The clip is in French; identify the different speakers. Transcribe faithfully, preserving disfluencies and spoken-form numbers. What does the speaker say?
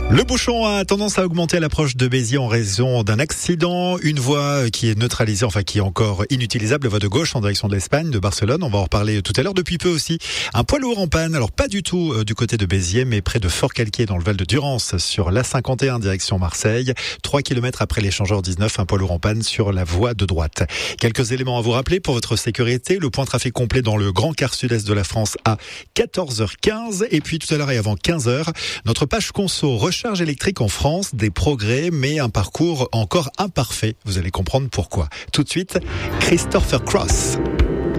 Speaker 1: Le bouchon a tendance à augmenter à l'approche de Béziers en raison d'un accident. Une voie qui est neutralisée, enfin qui est encore inutilisable, la voie de gauche en direction de l'Espagne, de Barcelone. On va en reparler tout à l'heure. Depuis peu aussi, un poids lourd en panne. Alors pas du tout euh, du côté de Béziers, mais près de Fort-Calquier dans le Val de Durance sur l'A cinquante et un direction Marseille. Trois kilomètres après l'échangeur dix-neuf, un poids lourd en panne sur la voie de droite. Quelques éléments à vous rappeler pour votre sécurité. Le point trafic complet dans le grand quart sud-est de la France à quatorze heures quinze. Et puis tout à l'heure et avant quinze heures, notre page conso recharge électrique en France, des progrès, mais un parcours encore imparfait. Vous allez comprendre pourquoi. Tout de suite, Christopher Cross.